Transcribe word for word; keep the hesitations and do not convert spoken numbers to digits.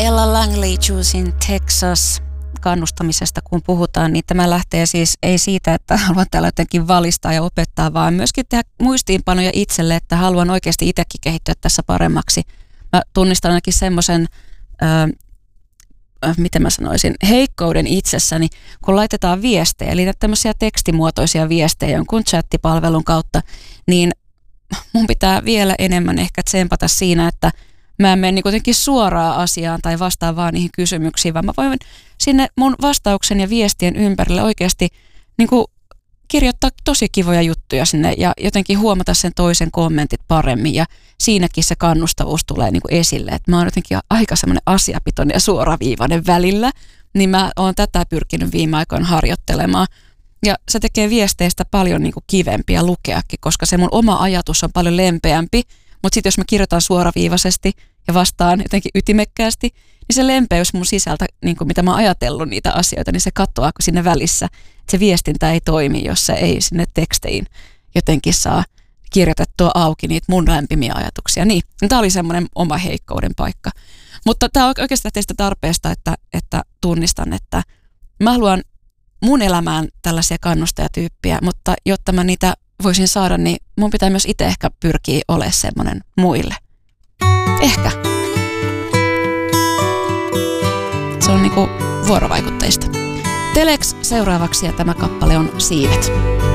Ella Langley, Choosing Texas. Kannustamisesta kun puhutaan, niin tämä lähtee siis ei siitä, että haluan täällä jotenkin valistaa ja opettaa, vaan myöskin tehdä muistiinpanoja itselle, että haluan oikeasti itsekin kehittyä tässä paremmaksi. Mä tunnistan ainakin semmoisen, äh, miten mä sanoisin, heikkouden itsessäni, kun laitetaan viestejä, eli tämmöisiä tekstimuotoisia viestejä jonkun chattipalvelun kautta, niin mun pitää vielä enemmän ehkä tsempata siinä, että mä en mene niin kuitenkin suoraan asiaan tai vastaan vaan niihin kysymyksiin, vaan mä voin sinne mun vastauksen ja viestien ympärille oikeasti niin kuin kirjoittaa tosi kivoja juttuja sinne ja jotenkin huomata sen toisen kommentit paremmin ja siinäkin se kannustavuus tulee niin kuin esille. Et mä oon jotenkin aika semmoinen asiapitoinen ja suoraviivainen välillä, niin mä oon tätä pyrkinyt viime aikoina harjoittelemaan. Ja se tekee viesteistä paljon niin kuin kivempiä lukeakin, koska se mun oma ajatus on paljon lempeämpi, mutta sitten jos mä kirjoitan suoraviivaisesti ja vastaan jotenkin ytimekkäästi, niin se lempeys mun sisältä, niin kuin mitä mä oon ajatellut niitä asioita, niin se katoaa sinne välissä. Se viestintä ei toimi, jos se ei sinne teksteihin jotenkin saa kirjoitettua auki niitä mun lämpimiä ajatuksia. Niin, tämä oli semmoinen oma heikkouden paikka. Mutta tämä on oikeastaan teistä tarpeesta, että, että tunnistan, että mä haluan mun elämään tällaisia kannustajatyyppiä, mutta jotta mä niitä voisin saada, niin mun pitää myös itse ehkä pyrkiä olemaan semmoinen muille. Ehkä. Se on niinku vuorovaikutteista. Telex seuraavaksi ja tämä kappale on Siivet.